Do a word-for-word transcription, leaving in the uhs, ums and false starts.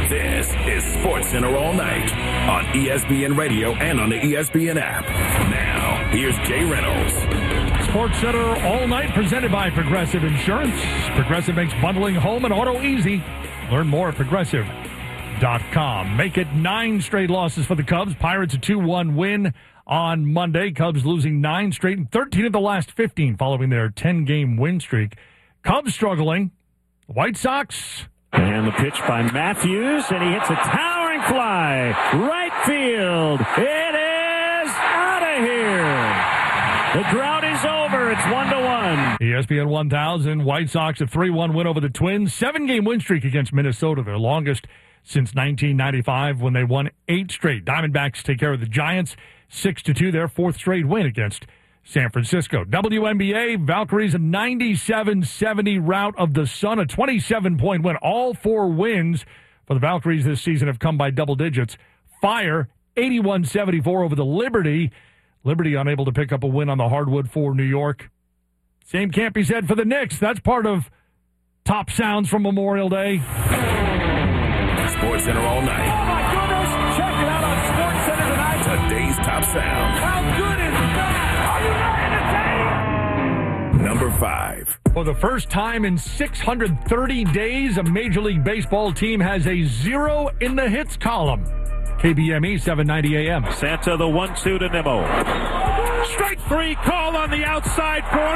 This is SportsCenter All Night on E S P N Radio and on the E S P N app. Now, here's Jay Reynolds. SportsCenter All Night presented by Progressive Insurance. Progressive makes bundling home and auto easy. Learn more at progressive dot com. Make it nine straight losses for the Cubs. Pirates a two one win on Monday. Cubs losing nine straight and thirteen of the last fifteen following their ten-game win streak. Cubs struggling. White Sox. And the pitch by Matthews, and he hits a towering fly. Right field. It is out of here. The drought is over. It's one to one. E S P N one thousand. White Sox a three one win over the Twins. Seven-game win streak against Minnesota, their longest since nineteen ninety-five when they won eight straight. Diamondbacks take care of the Giants six to two, their fourth straight win against San Francisco. W N B A, Valkyries a ninety-seven seventy rout of the Sun, a twenty-seven point win. All four wins for the Valkyries this season have come by double digits. Fire, eighty-one seventy-four over the Liberty. Liberty unable to pick up a win on the hardwood for New York. Same can't be said for the Knicks. That's part of top sounds from Memorial Day. SportsCenter All Night. Oh, my goodness. Check it out on SportsCenter tonight. Today's top sound. How good is that? Are you ready to take? Number five. For the first time in six hundred thirty days, a Major League Baseball team has a zero in the hits column. K B M E seven ninety A M. Santa the one two to Nimmo. Strike three call on the outside corner.